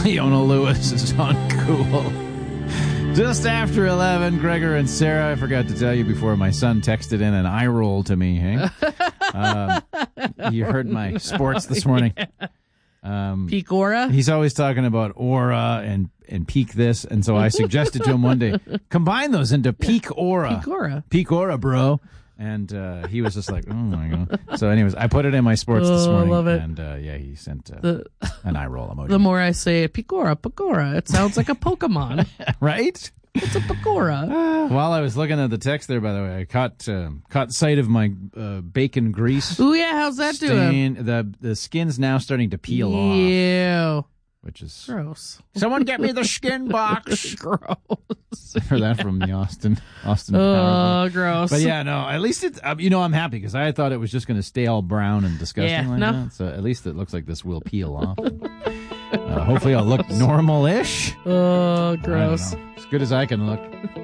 Leona Lewis is on Cool. Just after 11, Gregor and Sarah, I forgot to tell you before my son texted in an eye roll to me. Hey? You heard my sports this morning. Peak Aura? He's always talking about Aura and Peak this, and so I suggested to him one day, combine those into Peak Aura. Peak Aura. Peak Aura, bro. And he was just like, oh, my God. So anyways, I put it in my sports this morning. I love it. And, he sent an eye roll emoji. The more I say Picora, it sounds like a Pokemon. Right? It's a Picora. While I was looking at the text there, by the way, I caught sight of my bacon grease. Oh, yeah, how's that doing? The skin's now starting to peel off. Ew. Which is gross. Someone get me the skin box. Gross. Heard that from the Austin. Oh, gross. But yeah, no. At least it's I'm happy because I thought it was just going to stay all brown and disgusting that. So at least it looks like this will peel off. Hopefully, I'll look normal-ish. Oh, gross. As good as I can look.